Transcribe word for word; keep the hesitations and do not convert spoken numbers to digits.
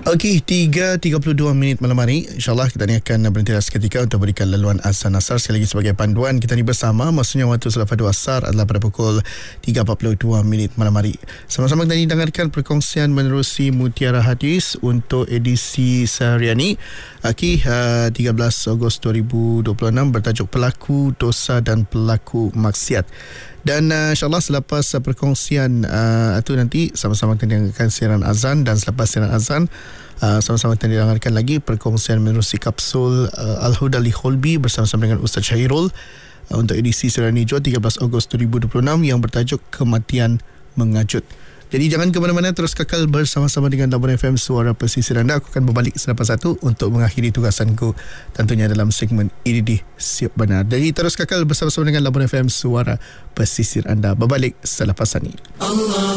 Okey, tiga tiga puluh dua minit malam hari. InsyaAllah kita ni akan berhenti seketika untuk berikan laluan azan asar. Sekali lagi sebagai panduan, kita ni bersama. Maksudnya waktu selepas fadu asar adalah pada pukul tiga empat puluh dua minit malam hari. Sama-sama kita ni dengarkan perkongsian menerusi Mutiara Hadis untuk edisi seharian ini. Okey, uh, tiga belas Ogos dua ribu dua puluh enam bertajuk Pelaku Dosa dan Pelaku Maksiat. Dan uh, insyaAllah selepas uh, perkongsian uh, itu nanti sama-sama kita dengarkan siaran azan, dan selepas siaran azan uh, sama-sama kita dengarkan lagi perkongsian menerusi kapsul uh, Al-Huda Li-Holbi bersama-sama dengan Ustaz Syairul uh, untuk edisi siaran hijau tiga belas Ogos dua ribu dua puluh enam yang bertajuk Kematian Mengajut. Jadi jangan ke mana-mana, terus kekal bersama-sama dengan Labuan F M Suara Pesisir Anda. Aku akan berbalik selepas satu untuk mengakhiri tugasanku tentunya dalam segmen Ini Di Siap Benar. Jadi terus kekal bersama-sama dengan Labuan F M Suara Pesisir Anda. Berbalik selepas ini. Allah.